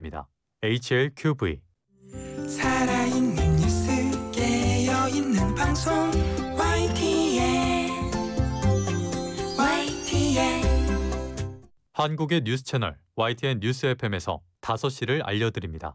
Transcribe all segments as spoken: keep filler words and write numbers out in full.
입니다. 에이치엘큐브이. 살아있는 뉴스 깨어있는 방송 와이티엔 와이티엔 한국의 뉴스 채널 와이티엔 뉴스 에프엠에서 다섯 시를 알려드립니다.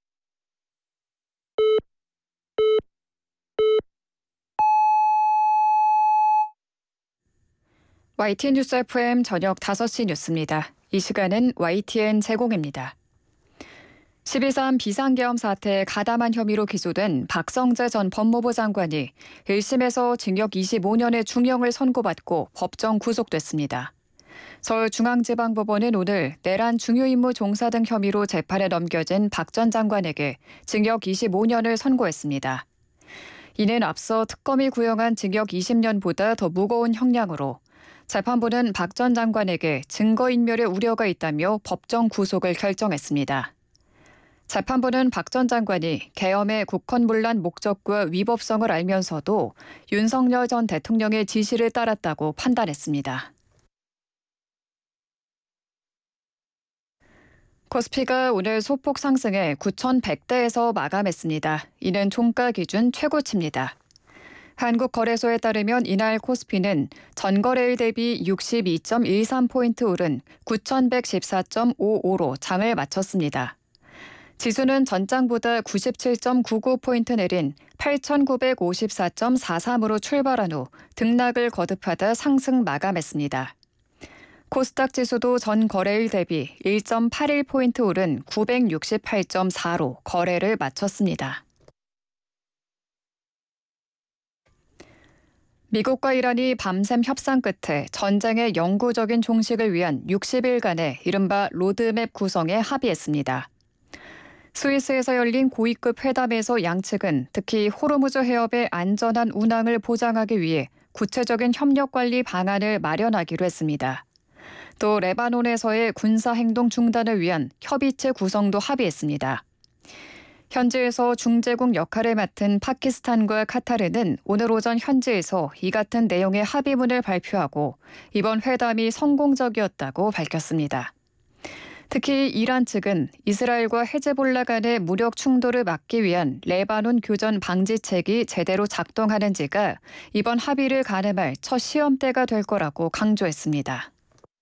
와이티엔 뉴스 에프엠 저녁 다섯 시 뉴스입니다. 이 시간은 와이티엔 제공입니다. 십이 삼 비상계엄 사태에 가담한 혐의로 기소된 박성재 전 법무부 장관이 일 심에서 징역 이십오 년의 중형을 선고받고 법정 구속됐습니다. 서울중앙지방법원은 오늘 내란 중요임무 종사 등 혐의로 재판에 넘겨진 박 전 장관에게 징역 이십오 년을 선고했습니다. 이는 앞서 특검이 구형한 징역 이십 년보다 더 무거운 형량으로 재판부는 박 전 장관에게 증거인멸의 우려가 있다며 법정 구속을 결정했습니다. 재판부는 박 전 장관이 계엄의 국헌문란 목적과 위법성을 알면서도 윤석열 전 대통령의 지시를 따랐다고 판단했습니다. 코스피가 오늘 소폭 상승해 구천백 대에서 마감했습니다. 이는 종가 기준 최고치입니다. 한국거래소에 따르면 이날 코스피는 전거래일 대비 육십이 점 일삼 포인트 오른 구천백십사 점 오오로 장을 마쳤습니다. 지수는 전장보다 구십칠 점 구구 포인트 내린 팔천구백오십사 점 사삼으로 출발한 후 등락을 거듭하다 상승 마감했습니다. 코스닥 지수도 전 거래일 대비 일 점 팔일 포인트 오른 구백육십팔 점 사로 거래를 마쳤습니다. 미국과 이란이 밤샘 협상 끝에 전쟁의 영구적인 종식을 위한 육십 일간의 이른바 로드맵 구성에 합의했습니다. 스위스에서 열린 고위급 회담에서 양측은 특히 호르무즈 해협의 안전한 운항을 보장하기 위해 구체적인 협력 관리 방안을 마련하기로 했습니다. 또 레바논에서의 군사행동 중단을 위한 협의체 구성도 합의했습니다. 현지에서 중재국 역할을 맡은 파키스탄과 카타르는 오늘 오전 현지에서 이 같은 내용의 합의문을 발표하고 이번 회담이 성공적이었다고 밝혔습니다. 특히 이란 측은 이스라엘과 헤즈볼라 간의 무력 충돌을 막기 위한 레바논 교전 방지책이 제대로 작동하는지가 이번 합의를 가늠할 첫 시험대가 될 거라고 강조했습니다.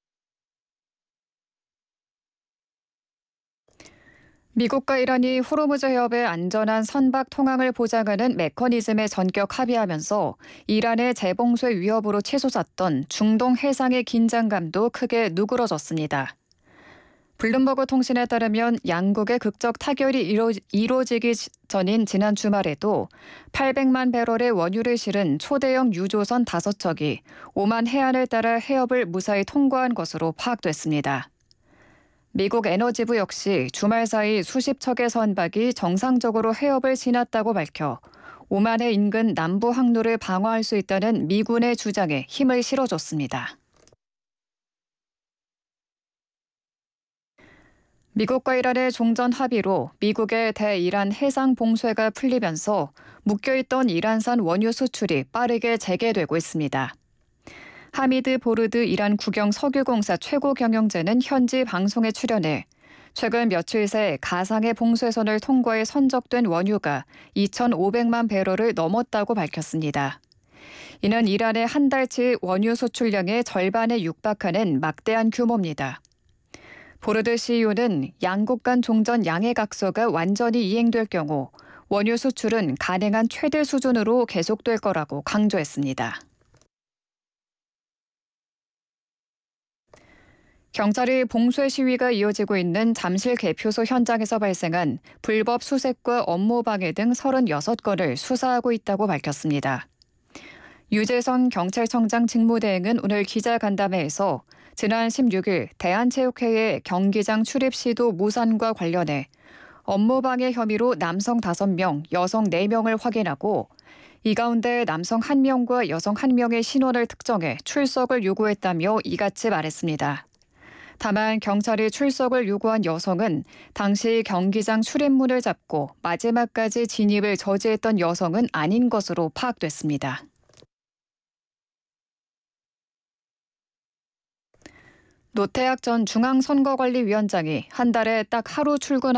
미국과 이란이 호르무즈 해협의 안전한 선박 통항을 보장하는 메커니즘에 전격 합의하면서 이란의 재봉쇄 위협으로 치솟았던 중동 해상의 긴장감도 크게 누그러졌습니다. 블룸버그 통신에 따르면 양국의 극적 타결이 이루, 이루어지기 전인 지난 주말에도 팔백만 배럴의 원유를 실은 초대형 유조선 다섯 척이 오만 해안을 따라 해협을 무사히 통과한 것으로 파악됐습니다. 미국 에너지부 역시 주말 사이 수십 척의 선박이 정상적으로 해협을 지났다고 밝혀 오만해 인근 남부 항로를 방어할 수 있다는 미군의 주장에 힘을 실어줬습니다. 미국과 이란의 종전 합의로 미국의 대이란 해상 봉쇄가 풀리면서 묶여있던 이란산 원유 수출이 빠르게 재개되고 있습니다. 하미드 보르드 이란 국영 석유공사 최고 경영자는 현지 방송에 출연해 최근 며칠 새 가상의 봉쇄선을 통과해 선적된 원유가 이천오백만 배럴을 넘었다고 밝혔습니다. 이는 이란의 한 달치 원유 수출량의 절반에 육박하는 막대한 규모입니다. 보르드 씨이오는 양국 간 종전 양해각서가 완전히 이행될 경우 원유 수출은 가능한 최대 수준으로 계속될 거라고 강조했습니다. 경찰이 봉쇄 시위가 이어지고 있는 잠실 개표소 현장에서 발생한 불법 수색과 업무 방해 등 서른여섯 건을 수사하고 있다고 밝혔습니다. 유재선 경찰청장 직무대행은 오늘 기자간담회에서 지난 십육 일 대한체육회의 경기장 출입 시도 무산과 관련해 업무 방해 혐의로 남성 다섯 명, 여성 네 명을 확인하고 이 가운데 남성 한 명과 여성 한 명의 신원을 특정해 출석을 요구했다며 이같이 말했습니다. 다만 경찰이 출석을 요구한 여성은 당시 경기장 출입문을 잡고 마지막까지 진입을 저지했던 여성은 아닌 것으로 파악됐습니다. 노태학 전 중앙선거관리위원장이 한 달에 딱 하루 출근